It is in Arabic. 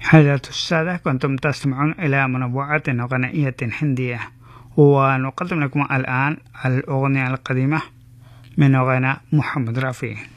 حياة السادة، كنتم تستمعون إلى منوعة غنائية هندية، ونقدم لكم الآن الأغنية القديمة من غناء محمد رفيع.